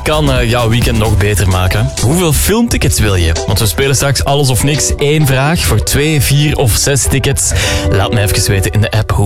kan jouw weekend nog beter maken. Hoeveel filmtickets wil je? Want we spelen straks alles of niks. 1 vraag voor 2, 4 of 6 tickets. Laat me even weten in de app hoe